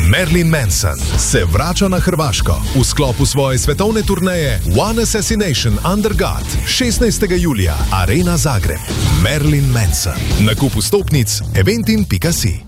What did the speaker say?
Marilyn Manson se vrača na Hrvaško v sklopu svoje svetovne turneje One Assassination Under God 16. julija, Arena Zagreb. Marilyn Manson. Nakup vstopnic eventim.si.